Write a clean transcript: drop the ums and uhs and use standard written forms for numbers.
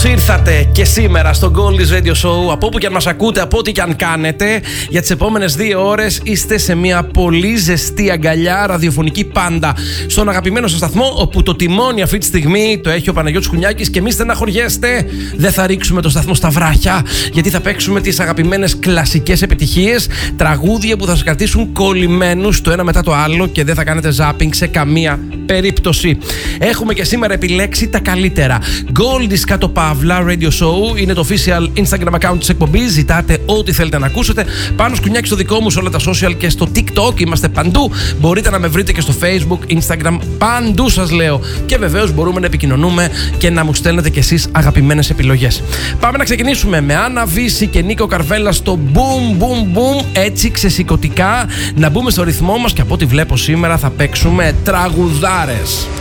Καλώς ήρθατε και σήμερα στο Goldie's Radio Show. Από όπου και αν μας ακούτε, από ό,τι και αν κάνετε, για τις επόμενες 2 ώρες είστε σε μια πολύ ζεστή αγκαλιά ραδιοφωνική πάντα. Στον αγαπημένο σας σταθμό, όπου το τιμόνι αυτή τη στιγμή το έχει ο Παναγιώτης Κουνιάκης και μη στεναχωριέστε, δεν θα ρίξουμε το σταθμό στα βράχια, γιατί θα παίξουμε τις αγαπημένες κλασικές επιτυχίες, τραγούδια που θα σας κρατήσουν κολλημένους το ένα μετά το άλλο και δεν θα κάνετε zapping σε καμία περίπτωση. Έχουμε και σήμερα επιλέξει τα καλύτερα. Goldie's κάτω παύλα Radio Show είναι το official Instagram account της εκπομπής. Ζητάτε ό,τι θέλετε να ακούσετε. Πάνω Κουνιάκη στο δικό μου, σε όλα τα social και στο TikTok. Είμαστε παντού. Μπορείτε να με βρείτε και στο Facebook, Instagram. Παντού σας λέω. Και βεβαίως μπορούμε να επικοινωνούμε και να μου στέλνετε κι εσείς αγαπημένες επιλογές. Πάμε να ξεκινήσουμε με Άννα Βύση και Νίκο Καρβέλα στο boom boom boom. Έτσι ξεσηκωτικά να μπούμε στο ρυθμό μας και από ό,τι βλέπω σήμερα θα παίξουμε τραγουδάρες.